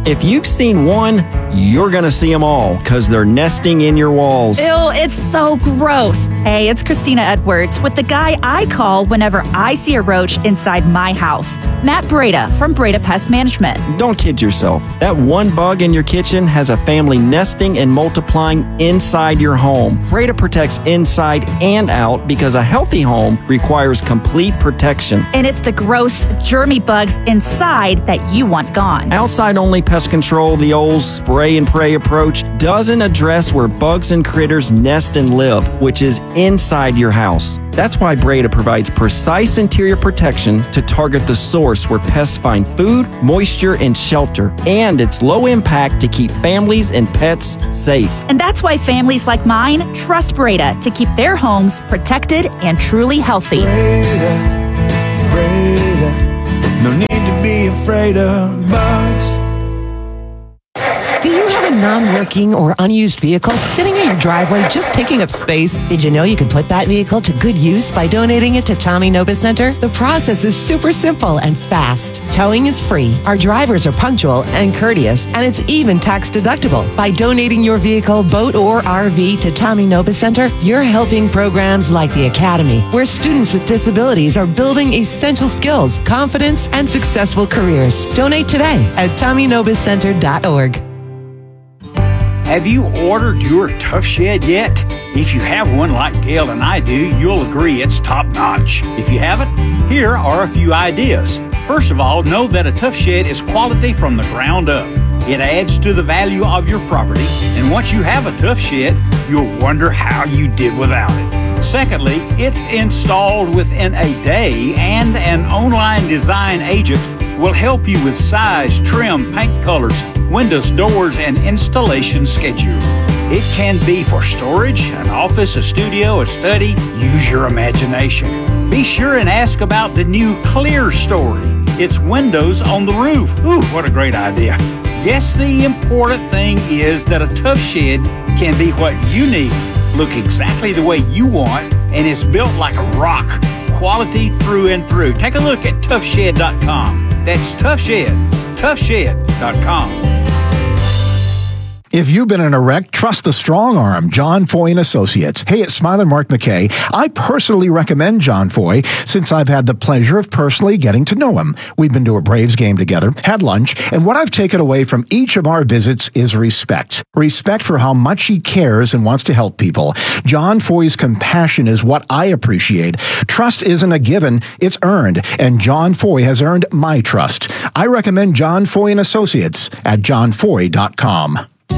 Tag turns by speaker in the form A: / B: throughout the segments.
A: If you've seen one, you're going to see them all because they're nesting in your walls.
B: Ew, it's so gross. Hey, it's Christina Edwards with the guy I call whenever I see a roach inside my house. Matt Breda from Breda Pest Management.
A: Don't kid yourself. That one bug in your kitchen has a family nesting and multiplying inside your home. Breda protects inside and out because a healthy home requires complete protection.
B: And it's the gross, germy bugs inside that you want gone.
A: Outside-only pest control, the old spray and pray approach, doesn't address where bugs and critters nest and live, which is inside your house. That's why Breda provides precise interior protection to target the source where pests find food, moisture, and shelter. And it's low impact to keep families and pets safe.
B: And that's why families like mine trust Breda to keep their homes protected and truly healthy.
C: Breda, no need to be afraid of bugs.
D: Do you have a non-working or unused vehicle sitting in your driveway just taking up space? Did you know you can put that vehicle to good use by donating it to Tommy Nobis Center? The process is super simple and fast. Towing is free. Our drivers are punctual and courteous, and it's even tax deductible. By donating your vehicle, boat, or RV to Tommy Nobis Center, you're helping programs like the Academy, where students with disabilities are building essential skills, confidence, and successful careers. Donate today at TommyNobisCenter.org.
E: Have you ordered your Tough Shed yet? If you have one like Gail and I do, you'll agree it's top-notch. If you haven't, here are a few ideas. First of all, know that a Tough Shed is quality from the ground up. It adds to the value of your property, and once you have a Tough Shed, you'll wonder how you did without it. Secondly, it's installed within a day, and an online design agent will help you with size, trim, paint colors, windows, doors, and installation schedule. It can be for storage, an office, a studio, a study. Use your imagination. Be sure and ask about the new Clear Story. It's windows on the roof. Ooh, what a great idea. Guess the important thing is that a Tough Shed can be what you need, look exactly the way you want, and it's built like a rock. Quality through and through. Take a look at toughshed.com. That's Toughshed, toughshed.com.
F: If you've been in a wreck, trust the strong arm, John Foy and Associates. Hey, it's Smiler Mark McKay. I personally recommend John Foy since I've had the pleasure of personally getting to know him. We've been to a Braves game together, had lunch, and what I've taken away from each of our visits is respect. Respect for how much he cares and wants to help people. John Foy's compassion is what I appreciate. Trust isn't a given, it's earned, and John Foy has earned my trust. I recommend John Foy and Associates at johnfoy.com.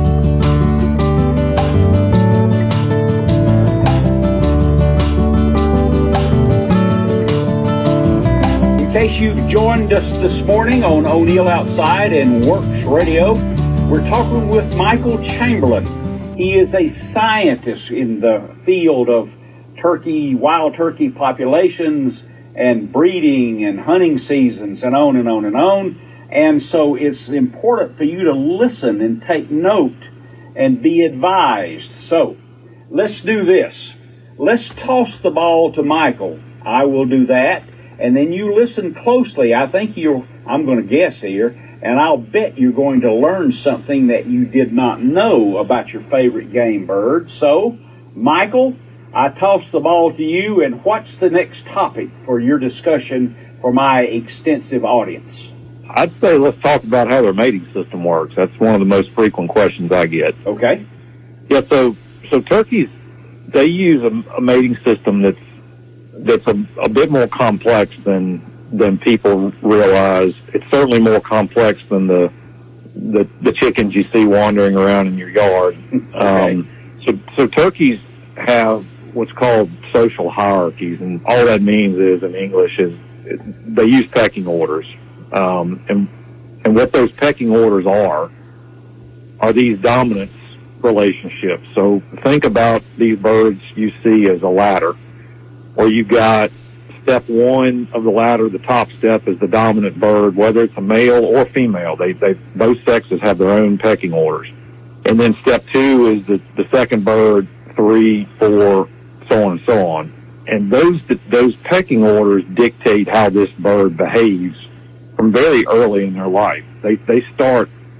E: In case you've joined us this morning on O'Neill Outside and Works Radio, we're talking with Michael Chamberlain. He is a scientist in the field of turkey, wild turkey populations and breeding and hunting seasons and on and on and on. And so it's important for you to listen and take note and be advised. So let's do this. Let's toss the ball to Michael. I will do that. And then you listen closely. I think I'm going to guess here, and I'll bet you're going to learn something that you did not know about your favorite game bird. So, Michael, I toss the ball to you, and what's the next topic for your discussion for my extensive audience?
G: I'd say let's talk about how their mating system works. That's one of the most frequent questions I get.
E: Okay.
G: Yeah, so turkeys, they use a mating system that's a bit more complex than people realize. It's certainly more complex than the chickens you see wandering around in your yard.
E: Okay.
G: So turkeys have what's called social hierarchies, and all that means is in English is they use pecking orders. And what those pecking orders are these dominance relationships. So think about these birds you see as a ladder, where you've got step one of the ladder, the top step is the dominant bird, whether it's a male or female. They both sexes have their own pecking orders. And then step two is the second bird, 3, 4, so on and so on. And those pecking orders dictate how this bird behaves from very early in their life. They start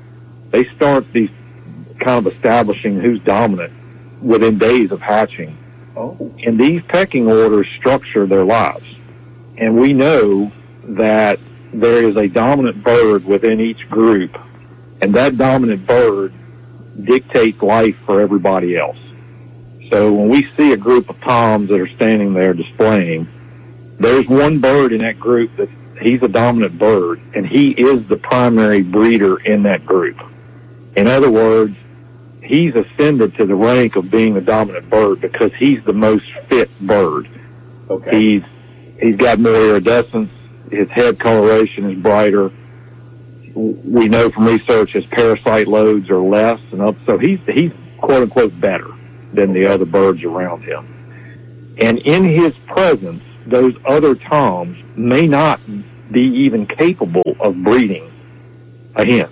G: they start these kind of establishing who's dominant within days of hatching.
E: Oh.
G: And these pecking orders structure their lives. And we know that there is a dominant bird within each group, and that dominant bird dictates life for everybody else. So when we see a group of toms that are standing there displaying, there's one bird in that group that he's a dominant bird, and he is the primary breeder in that group. In other words, he's ascended to the rank of being the dominant bird because he's the most fit bird.
E: Okay.
G: He's got more iridescence. His head coloration is brighter. We know from research his parasite loads are less, and so he's quote unquote better than the other birds around him. And in his presence, those other toms may not be even capable of breeding a hen.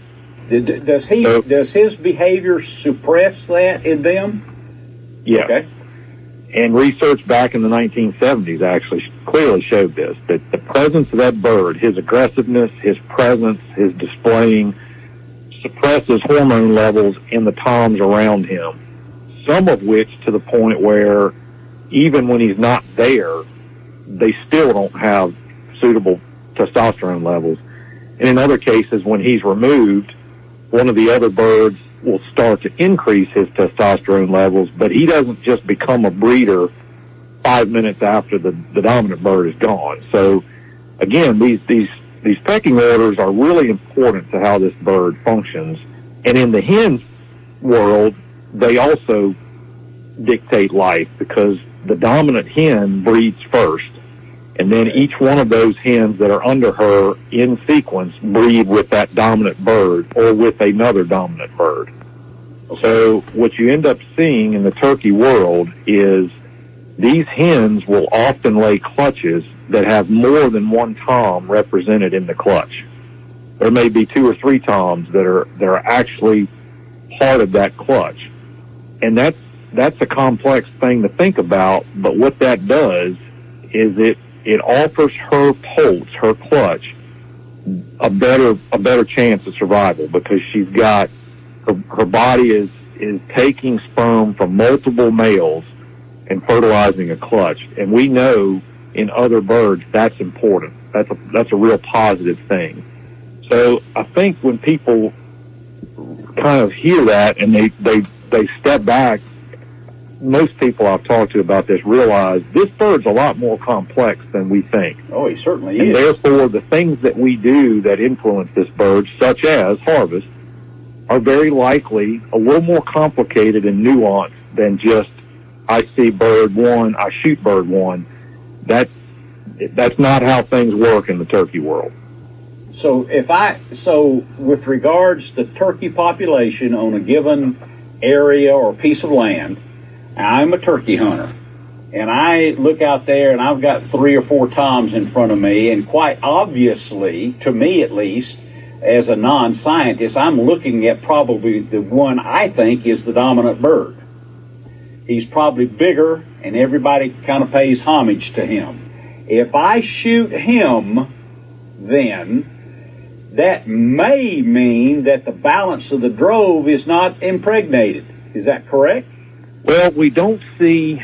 E: Does his behavior suppress that in them?
G: Yeah.
E: Okay.
G: And research back in the 1970s actually clearly showed this, that the presence of that bird, his aggressiveness, his presence, his displaying, suppresses hormone levels in the toms around him, some of which to the point where even when he's not there, they still don't have suitable testosterone levels. And in other cases, when he's removed, one of the other birds will start to increase his testosterone levels, but he doesn't just become a breeder 5 minutes after the dominant bird is gone. So again, these pecking orders are really important to how this bird functions. And in the hen world, they also dictate life because the dominant hen breeds first, and then each one of those hens that are under her in sequence breed with that dominant bird or with another dominant bird. So what you end up seeing in the turkey world is these hens will often lay clutches that have more than one tom represented in the clutch. There may be 2 or 3 toms that are actually part of that clutch. And that's a complex thing to think about, but what that does is it offers her poults, her clutch, a better chance of survival because she's got her body is taking sperm from multiple males and fertilizing a clutch. And we know in other birds that's important. That's a real positive thing. So I think when people kind of hear that and they step back, most people I've talked to about this realize this bird's a lot more complex than we think.
E: Oh, he certainly
G: and
E: is.
G: Therefore, the things that we do that influence this bird, such as harvest, are very likely a little more complicated and nuanced than just I see bird one, I shoot bird one. That's not how things work in the turkey world.
E: So with regards to turkey population on a given area or piece of land, I'm a turkey hunter, and I look out there and I've got 3 or 4 toms in front of me, and quite obviously, to me at least, as a non-scientist, I'm looking at probably the one I think is the dominant bird. He's probably bigger, and everybody kind of pays homage to him. If I shoot him, then that may mean that the balance of the drove is not impregnated. Is that correct?
G: Well, we don't see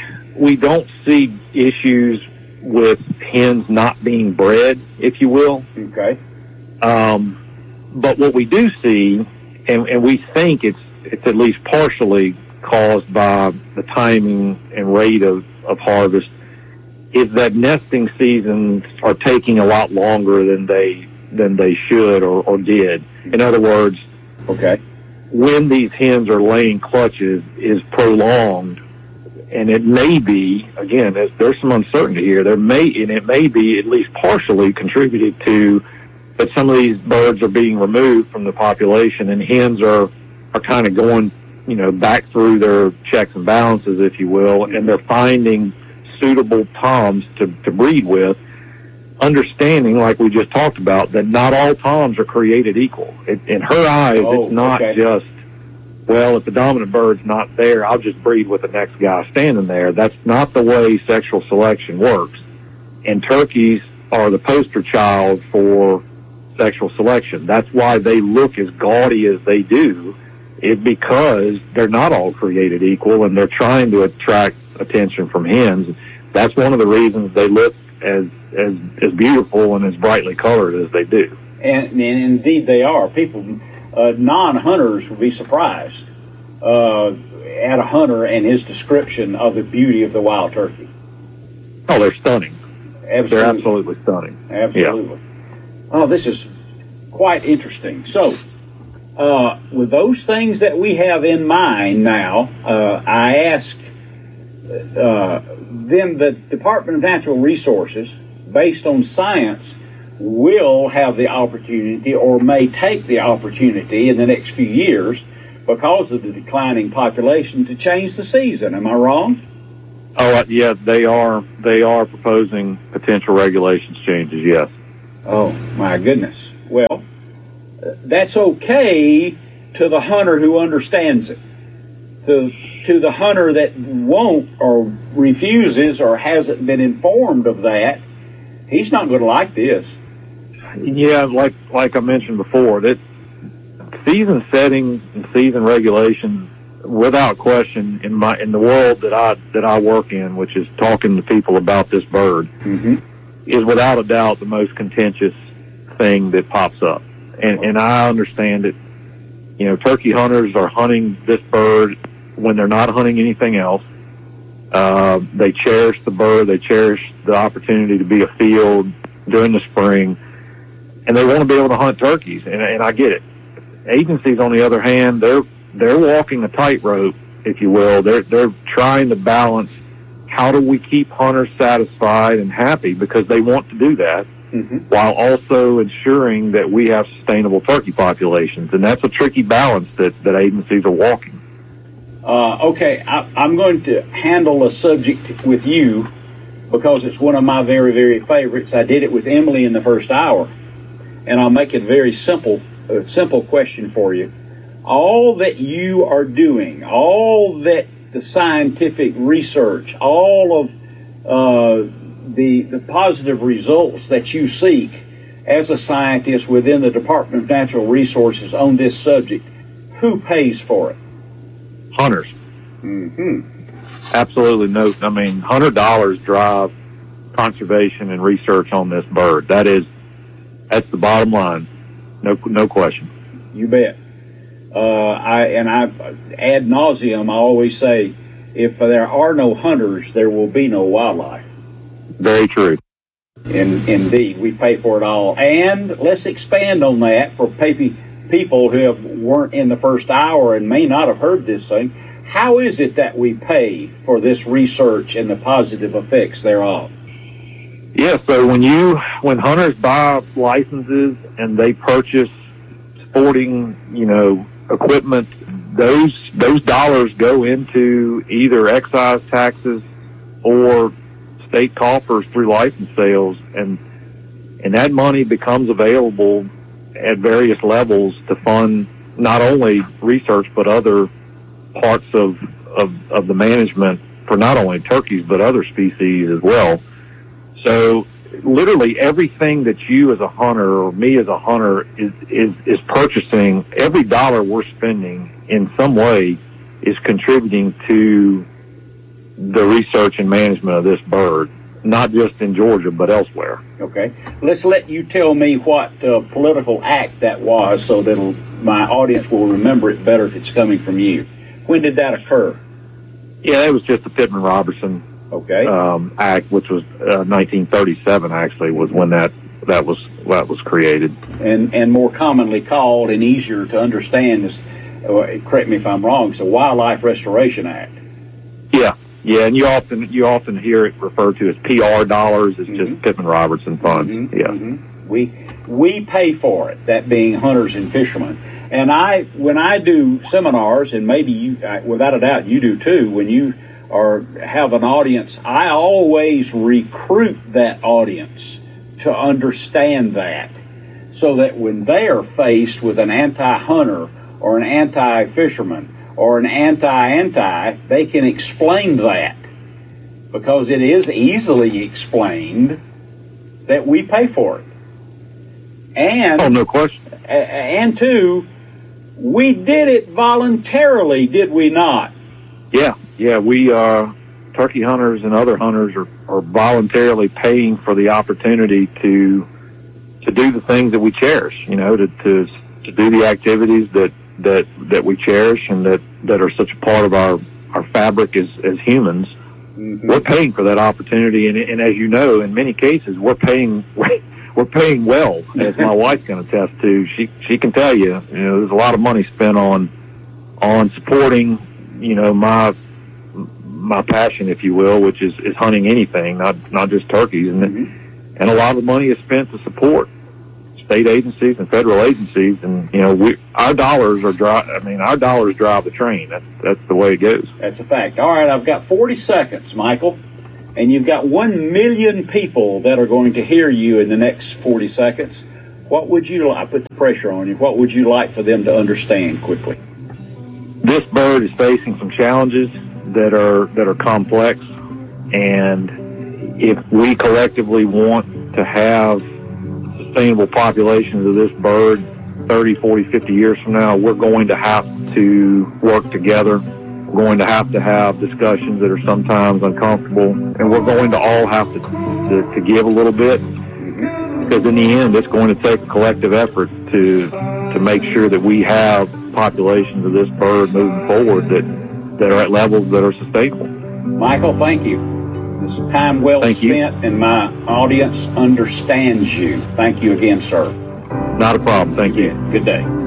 G: issues with hens not being bred, if you will.
E: Okay.
G: But what we do see, and we think it's at least partially caused by the timing and rate of harvest, is that nesting seasons are taking a lot longer than they should or did. In other words,
E: okay,
G: when these hens are laying clutches is prolonged, and it may be, again, there's some uncertainty here. It may be at least partially contributed to that some of these birds are being removed from the population, and hens are kind of going, back through their checks and balances, if you will, and they're finding suitable toms to breed with, understanding, like we just talked about, that not all toms are created equal. In her eyes, it's not just, well, if the dominant bird's not there, I'll just breed with the next guy standing there. That's not the way sexual selection works. And turkeys are the poster child for sexual selection. That's why they look as gaudy as they do, because they're not all created equal, and they're trying to attract attention from hens. That's one of the reasons they look as beautiful and as brightly colored as they do.
E: And indeed they are. People, non-hunters would be surprised at a hunter and his description of the beauty of the wild turkey.
G: Oh, they're stunning.
E: Absolutely.
G: They're absolutely stunning.
E: Absolutely. Yeah. Oh, this is quite interesting. So, with those things that we have in mind now, I ask then the Department of Natural Resources, based on science, will have the opportunity, or may take the opportunity in the next few years, because of the declining population, to change the season. Am I wrong?
G: Oh, yeah, they are proposing potential regulations changes, yes.
E: Oh, my goodness. Well, that's okay to the hunter who understands it. To the hunter that won't, or refuses, or hasn't been informed of that, he's not going to like this.
G: Yeah, like I mentioned before, that season setting and season regulations, without question, in the world that I work in, which is talking to people about this bird, is without a doubt the most contentious thing that pops up. And I understand it. You know, turkey hunters are hunting this bird when they're not hunting anything else. They cherish the bird. They cherish the opportunity to be afield during the spring, and they want to be able to hunt turkeys. And I get it. Agencies, on the other hand, they're walking a tightrope, if you will. They're trying to balance, how do we keep hunters satisfied and happy, because they want to do that, while also ensuring that we have sustainable turkey populations. And that's a tricky balance that agencies are walking.
E: Okay, I'm going to handle a subject with you because it's one of my very, very favorites. I did it with Emily in the first hour, and I'll make it very simple. A simple question for you. All that you are doing, all that the scientific research, all of the positive results that you seek as a scientist within the Department of Natural Resources on this subject, who pays for it?
G: Hunters. Absolutely no. I mean, $100 drive conservation and research on this bird. That's the bottom line. No question.
E: You bet. I ad nauseum, I always say, if there are no hunters, there will be no wildlife.
G: Very true.
E: Indeed, we pay for it all. And let's expand on that for people who weren't in the first hour and may not have heard this thing. How is it that we pay for this research and the positive effects thereof?
G: Yeah, so when hunters buy licenses and they purchase sporting, equipment, those dollars go into either excise taxes or state coffers through license sales, and that money becomes available at various levels to fund not only research but other parts of the management for not only turkeys but other species as well. So literally everything that you as a hunter or me as a hunter is purchasing, every dollar we're spending in some way is contributing to the research and management of this bird, not just in Georgia but elsewhere.
E: Okay. Let's let you tell me what political act that was so that my audience will remember it better if it's coming from you. When did that occur?
G: Yeah, it was just the Pittman-Robertson Act, which was 1937. Actually, was when that was created, and
E: more commonly called and easier to understand is, correct me if I'm wrong, it's a Wildlife Restoration Act.
G: Yeah, and you often hear it referred to as PR dollars. It's just Pittman-Robertson funds.
E: We pay for it. That being hunters and fishermen. And when I do seminars, and maybe you, without a doubt, you do too, when you have an audience, I always recruit that audience to understand that, so that when they are faced with an anti-hunter or an anti-fisherman or an anti-anti, they can explain that, because it is easily explained that we pay for it. And
G: no question.
E: And two, we did it voluntarily, did we not?
G: Yeah. We turkey hunters and other hunters are voluntarily paying for the opportunity to do the things that we cherish. You know, to do the activities that we cherish and that are such a part of our fabric as humans. Mm-hmm. We're paying for that opportunity, and as you know, in many cases, we're paying well, as my wife can attest to. She can tell you, there's a lot of money spent on supporting, my passion, if you will, which is hunting anything, not just turkeys, and a lot of money is spent to support state agencies and federal agencies, and our dollars drive the train. That's the way it goes.
E: That's a fact. All right, I've got 40 seconds, Michael, and you've got 1 million people that are going to hear you in the next 40 seconds. What would you like? I put the pressure on you. What would you like for them to understand quickly?
G: This bird is facing some challenges that are complex, and if we collectively want to have sustainable populations of this bird 30, 40, 50 years from now, we're going to have to work together. We're going to have discussions that are sometimes uncomfortable, and we're going to all have to give a little bit, because in the end, it's going to take a collective effort to make sure that we have populations of this bird moving forward that are at levels that are sustainable.
E: Michael, thank you. This is time well spent, and my audience understands you. Thank you again, sir.
G: Not a problem. Thank you.
E: Good day.